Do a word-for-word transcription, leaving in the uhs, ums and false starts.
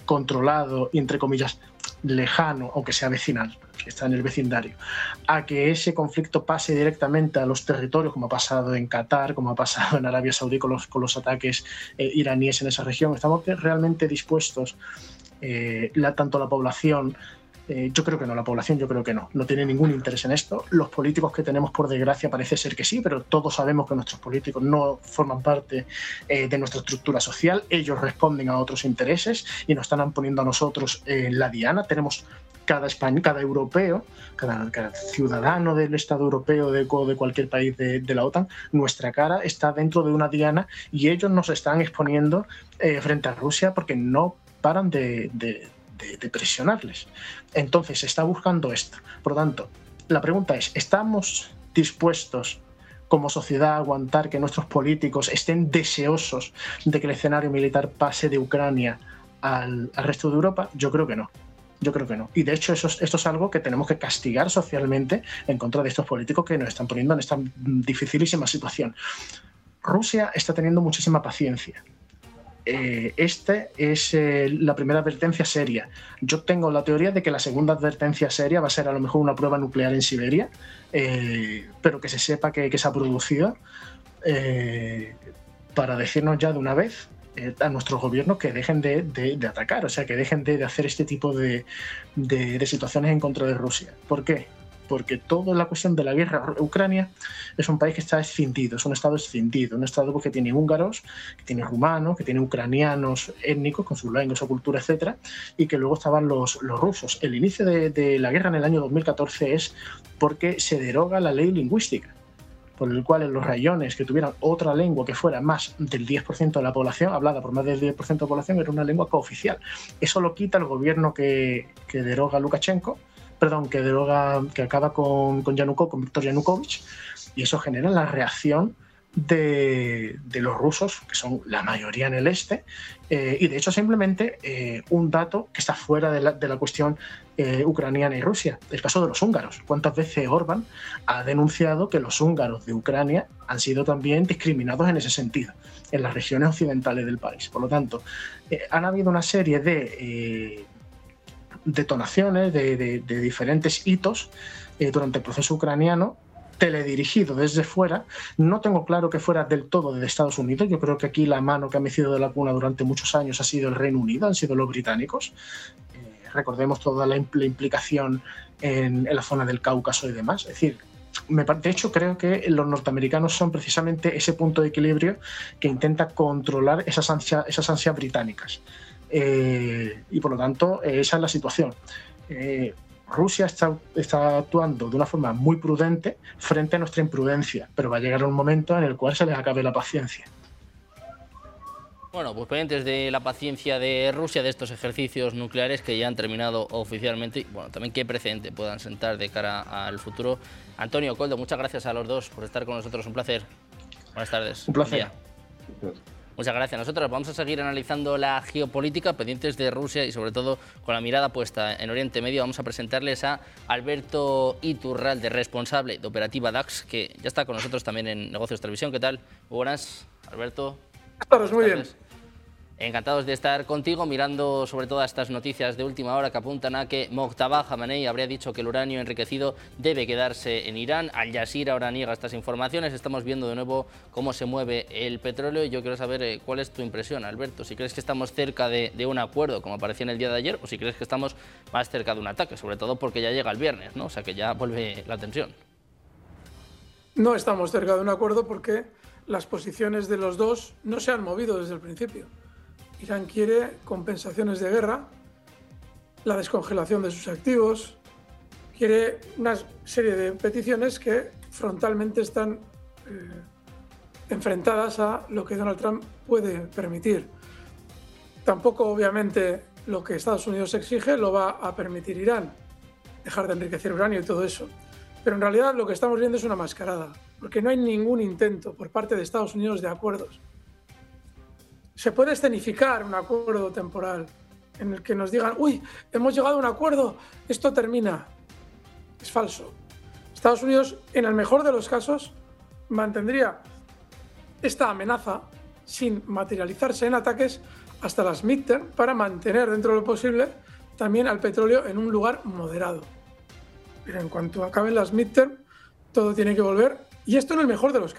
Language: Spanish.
controlado y, entre comillas, lejano, aunque sea vecinal, que está en el vecindario, a que ese conflicto pase directamente a los territorios, como ha pasado en Qatar, como ha pasado en Arabia Saudí con los, con los ataques eh, iraníes en esa región. ¿Estamos realmente dispuestos, eh, la, tanto la población? Eh, yo creo que no, la población yo creo que no, no tiene ningún interés en esto. Los políticos que tenemos, por desgracia, parece ser que sí, pero todos sabemos que nuestros políticos no forman parte eh, de nuestra estructura social. Ellos responden a otros intereses y nos están poniendo a nosotros en eh, la diana. Tenemos cada español, cada europeo, cada, cada ciudadano del Estado europeo de, de cualquier país de, de la OTAN, nuestra cara está dentro de una diana y ellos nos están exponiendo eh, frente a Rusia porque no paran de... de De, de presionarles. Entonces se está buscando esto. Por lo tanto, la pregunta es, ¿estamos dispuestos como sociedad a aguantar que nuestros políticos estén deseosos de que el escenario militar pase de Ucrania al, al resto de Europa? Yo creo que no. Yo creo que no. Y de hecho eso es, esto es algo que tenemos que castigar socialmente en contra de estos políticos que nos están poniendo en esta dificilísima situación. Rusia está teniendo muchísima paciencia. Eh, esta es eh, la primera advertencia seria. Yo tengo la teoría de que la segunda advertencia seria va a ser a lo mejor una prueba nuclear en Siberia, eh, pero que se sepa que, que se ha producido eh, para decirnos ya de una vez eh, a nuestros gobiernos que dejen de, de, de atacar, o sea, que dejen de, de hacer este tipo de, de, de situaciones en contra de Rusia. ¿Por qué? Porque toda la cuestión de la guerra, Ucrania es un país que está escindido, es un estado escindido, un estado que tiene húngaros, que tiene rumanos, que tiene ucranianos étnicos con su lengua, su cultura, etcétera, y que luego estaban los, los rusos. El inicio de, de la guerra en el año dos mil catorce es porque se deroga la ley lingüística, por el cual en los rayones que tuvieran otra lengua que fuera más del diez por ciento de la población, hablada por más del diez por ciento de la población, era una lengua cooficial. Eso lo quita el gobierno que, que deroga Lukashenko, perdón, que deroga, que acaba con, con Yanukovych, con Viktor Yanukovych, y eso genera la reacción de, de los rusos, que son la mayoría en el este, eh, y de hecho simplemente eh, un dato que está fuera de la, de la cuestión eh, ucraniana y Rusia, el caso de los húngaros. ¿Cuántas veces Orbán ha denunciado que los húngaros de Ucrania han sido también discriminados en ese sentido, en las regiones occidentales del país? Por lo tanto, eh, han habido una serie de... Eh, detonaciones de, de, de diferentes hitos eh, durante el proceso ucraniano, teledirigido desde fuera. No tengo claro que fuera del todo desde Estados Unidos. Yo creo que aquí la mano que ha mecido de la cuna durante muchos años ha sido el Reino Unido, han sido los británicos. Eh, recordemos toda la, impl- la implicación en, en la zona del Cáucaso y demás. Es decir, me, de hecho creo que los norteamericanos son precisamente ese punto de equilibrio que intenta controlar esas ansias, esas ansias británicas. Eh, y por lo tanto eh, esa es la situación. eh, Rusia está, está actuando de una forma muy prudente frente a nuestra imprudencia, pero va a llegar un momento en el cual se les acabe la paciencia. Bueno, pues pendientes de la paciencia de Rusia, de estos ejercicios nucleares que ya han terminado oficialmente, y bueno, también qué precedente puedan sentar de cara al futuro. Antonio, Koldo, muchas gracias a los dos por estar con nosotros, un placer. Buenas tardes. Un placer. Muchas gracias. Nosotros vamos a seguir analizando la geopolítica, pendientes de Rusia y sobre todo con la mirada puesta en Oriente Medio. Vamos a presentarles a Alberto Iturralde, responsable de Operativa DAX, que ya está con nosotros también en Negocios Televisión. ¿Qué tal? Muy buenas, Alberto. Buenas, muy bien. Encantados de estar contigo, mirando sobre todo estas noticias de última hora que apuntan a que Mojtaba Khamenei habría dicho que el uranio enriquecido debe quedarse en Irán. Al Jazeera ahora niega estas informaciones. Estamos viendo de nuevo cómo se mueve el petróleo y yo quiero saber eh, cuál es tu impresión, Alberto. Si crees que estamos cerca de, de un acuerdo, como aparecía en el día de ayer, o si crees que estamos más cerca de un ataque, sobre todo porque ya llega el viernes, ¿no? O sea que ya vuelve la tensión. No estamos cerca de un acuerdo porque las posiciones de los dos no se han movido desde el principio. Irán quiere compensaciones de guerra, la descongelación de sus activos, quiere una serie de peticiones que frontalmente están eh, enfrentadas a lo que Donald Trump puede permitir. Tampoco, obviamente, lo que Estados Unidos exige lo va a permitir Irán, dejar de enriquecer uranio y todo eso. Pero en realidad lo que estamos viendo es una mascarada, porque no hay ningún intento por parte de Estados Unidos de acuerdos. Se puede escenificar un acuerdo temporal en el que nos digan, uy, hemos llegado a un acuerdo, esto termina. Es falso. Estados Unidos, en el mejor de los casos, mantendría esta amenaza sin materializarse en ataques hasta las midterm para mantener dentro de lo posible también al petróleo en un lugar moderado. Pero en cuanto acaben las midterm, todo tiene que volver, y esto en el mejor de los casos.